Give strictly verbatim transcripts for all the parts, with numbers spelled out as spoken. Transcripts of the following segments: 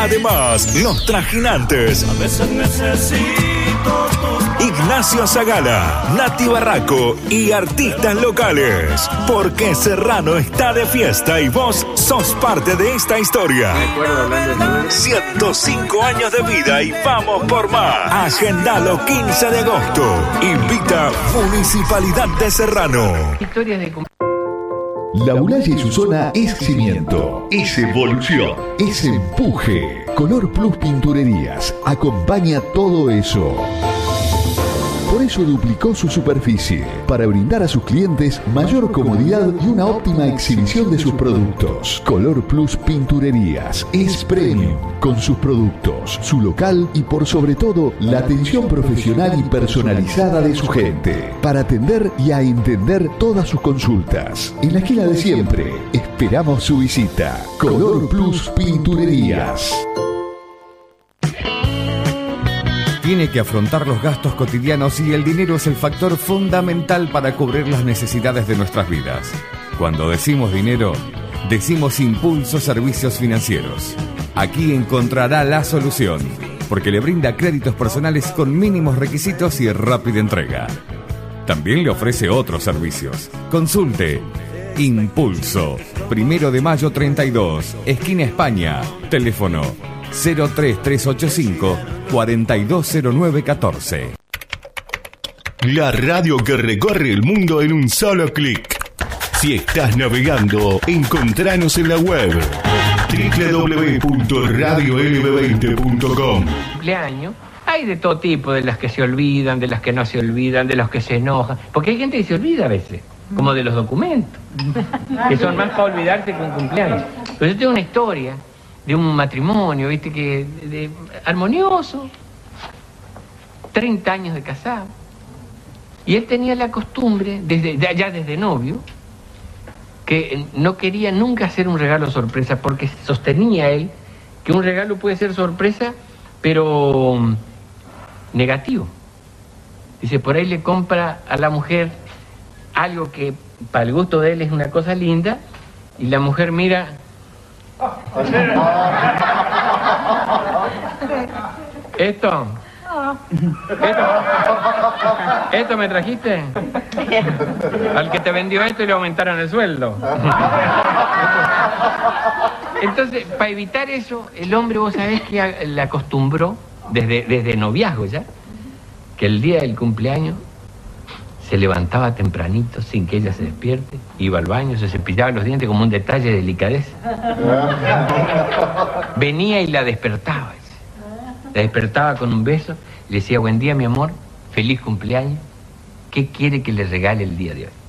Además, los trajinantes. A veces necesito tu... Ignacio Zagala, Nati Barraco y artistas locales. Porque Serrano está de fiesta y vos sos parte de esta historia. ciento cinco años de vida y vamos por más. Agendalo quince de agosto. Invita Municipalidad de Serrano. Historias de... La Bulaya y su zona es cimiento, es evolución, es empuje. Color Plus Pinturerías acompaña todo eso. Por eso duplicó su superficie, para brindar a sus clientes mayor comodidad y una óptima exhibición de sus productos. Color Plus Pinturerías es premium, con sus productos, su local y por sobre todo la atención profesional y personalizada de su gente, para atender y a entender todas sus consultas. En la esquina de siempre, esperamos su visita. Color Plus Pinturerías. Tiene que afrontar los gastos cotidianos y el dinero es el factor fundamental para cubrir las necesidades de nuestras vidas. Cuando decimos dinero, decimos Impulso Servicios Financieros. Aquí encontrará la solución, porque le brinda créditos personales con mínimos requisitos y rápida entrega. También le ofrece otros servicios. Consulte Impulso, Primero de Mayo treinta y dos, esquina España, teléfono cero tres tres ocho cinco, cuatro dos cero nueve uno cuatro. La radio que recorre el mundo en un solo clic. Si estás navegando, encontranos en la web doble u doble u doble u punto radio l b veinte punto com. Cumpleaños. Hay de todo tipo, de las que se olvidan, de las que no se olvidan, de los que se enojan. Porque hay gente que se olvida a veces, como de los documentos, que son más para olvidarse que un cumpleaños. Pero yo tengo una historia de un matrimonio, viste, que de, de, armonioso, treinta años de casado. Y él tenía la costumbre, desde ya desde novio, que no quería nunca hacer un regalo sorpresa, porque sostenía él que un regalo puede ser sorpresa, pero negativo. Dice, por ahí le compra a la mujer algo que para el gusto de él es una cosa linda, y la mujer mira... ¿Esto? ¿Esto? ¿Esto me trajiste? Al que te vendió esto y le aumentaron el sueldo. Entonces, para evitar eso, el hombre, vos sabés que le acostumbró, desde, desde noviazgo ya, que el día del cumpleaños se levantaba tempranito sin que ella se despierte, iba al baño, se cepillaba los dientes como un detalle de delicadeza. Venía y la despertaba. La despertaba con un beso, le decía, buen día mi amor, feliz cumpleaños, ¿qué quiere que le regale el día de hoy?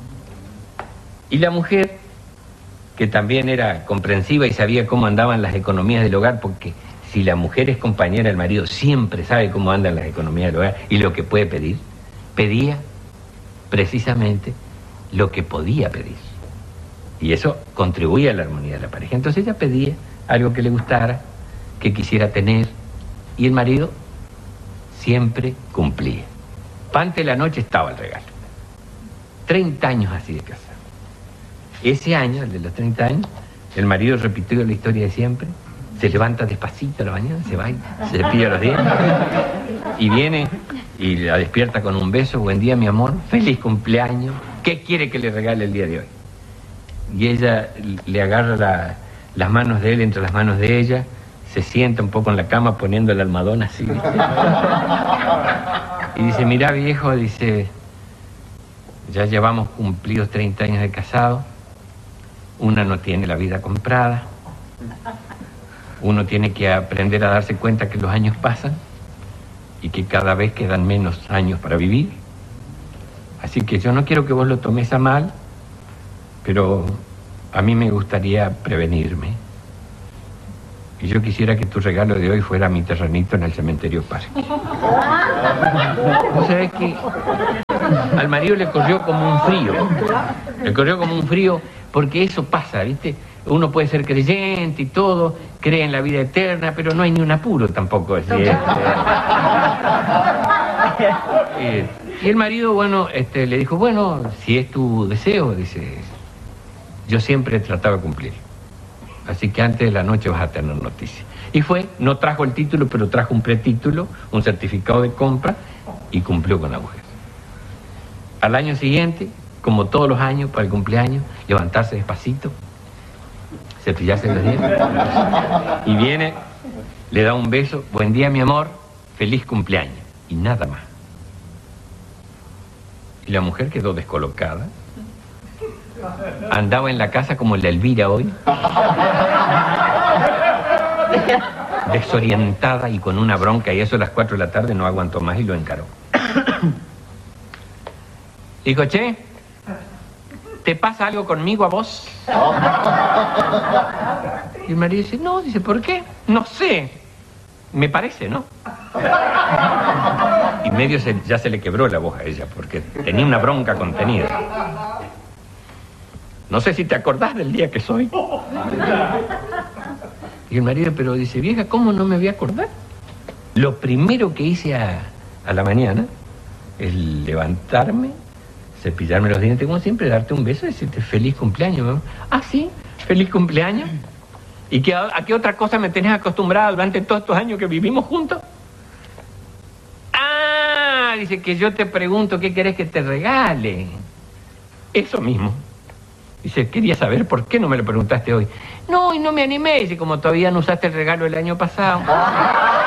Y la mujer, que también era comprensiva y sabía cómo andaban las economías del hogar, porque si la mujer es compañera del marido, siempre sabe cómo andan las economías del hogar y lo que puede pedir, pedía precisamente lo que podía pedir. Y eso contribuía a la armonía de la pareja. Entonces ella pedía algo que le gustara, que quisiera tener, y el marido siempre cumplía. Pante la noche estaba el regalo. treinta años así de casado. Ese año, el de los treinta años, el marido repitió la historia de siempre, se levanta despacito a la mañana, se va y se cepilla los dientes, y viene y la despierta con un beso, buen día mi amor, feliz cumpleaños, ¿qué quiere que le regale el día de hoy? Y ella le agarra la, las manos de él entre las manos de ella, se sienta un poco en la cama poniendo el almohadón así, ¿viste? Y dice, mirá viejo, dice, ya llevamos cumplidos treinta años de casado, una no tiene la vida comprada, uno tiene que aprender a darse cuenta que los años pasan y que cada vez quedan menos años para vivir. Así que yo no quiero que vos lo tomes a mal, pero a mí me gustaría prevenirme. Y yo quisiera que tu regalo de hoy fuera mi terrenito en el cementerio Parque. ¿Vos sabés que al marido le corrió como un frío? Le corrió como un frío porque eso pasa, ¿viste? Uno puede ser creyente y todo, cree en la vida eterna, pero no hay ni un apuro tampoco. Así, este. eh, y el marido, bueno, este, le dijo, bueno, si es tu deseo, dice, yo siempre he tratado de cumplir. así que antes de la noche vas a tener noticias. Y fue, no trajo el título, pero trajo un pretítulo, un certificado de compra, y cumplió con la mujer. Al año siguiente, como todos los años, para el cumpleaños, levantarse despacito, cepillarse los dientes, y viene, le da un beso, buen día mi amor, feliz cumpleaños, y nada más. Y la mujer quedó descolocada, andaba en la casa como la Elvira hoy, desorientada y con una bronca, y eso a las cuatro de la tarde no aguantó más y lo encaró. Dijo, che, ¿te pasa algo conmigo a vos? Y el marido dice, no, dice, ¿por qué? No sé, me parece, ¿no? Y medio se, ya se le quebró la voz a ella, porque tenía una bronca contenida. No sé si te acordás del día que soy. Y el marido, pero dice, vieja, ¿cómo no me voy a acordar? Lo primero que hice a, a la mañana es levantarme, cepillarme los dientes, como siempre, darte un beso y decirte feliz cumpleaños, mamá. Ah, sí, feliz cumpleaños. ¿Y qué, a qué otra cosa me tenés acostumbrada durante todos estos años que vivimos juntos? Ah, dice que yo te pregunto qué querés que te regale. Eso mismo. Dice, quería saber por qué no me lo preguntaste hoy. No, y no me animé, dice, como todavía no usaste el regalo del año pasado.